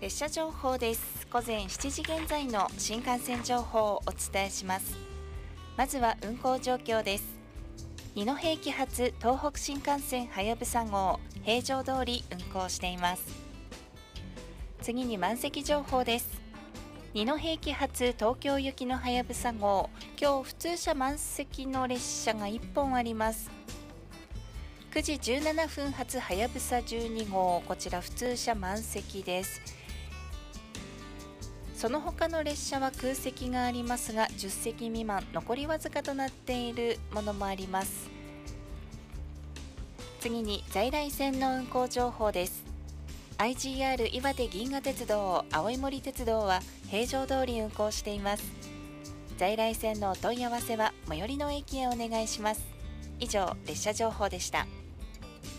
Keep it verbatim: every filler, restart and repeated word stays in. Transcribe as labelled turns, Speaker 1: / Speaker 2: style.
Speaker 1: 列車情報です。午前しちじ現在の新幹線情報をお伝えします。まずは運行状況です。二戸駅発東北新幹線はやぶさ号、平常通り運行しています。次に満席情報です。二戸駅発東京行きのはやぶさ号、今日普通車満席の列車がいっぽんあります。くじじゅうななふん発はやぶさじゅうに号、こちら普通車満席です。その他の列車は空席がありますが、じゅっせき未満、残りわずかとなっているものもあります。次に在来線の運行情報です。 アイジーアール 岩手銀河鉄道、青い森鉄道は平常通り運行しています。在来線のお問い合わせは最寄りの駅へお願いします。以上、列車情報でした。